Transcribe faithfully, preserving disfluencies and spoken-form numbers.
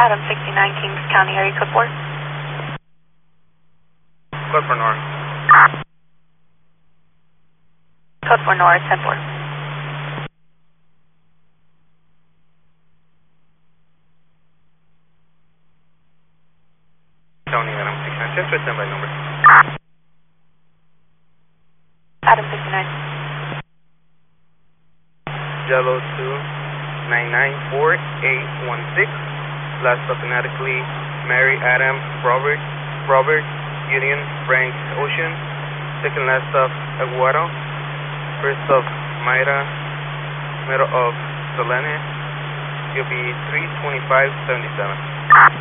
Adam sixty-nine, Kings County, area code four. Code for North. Code for North, ten four. County, Adam sixty-nine, ten to standby number. Adam sixty-nine. Jello two nine nine four eight one six. Last stop phonetically Mary, Adam, Robert, Robert, Union, Frank, Ocean. Second last stop Aguado. First stop Mayra, middle of Selene. You'll be three twenty-five seventy-seven.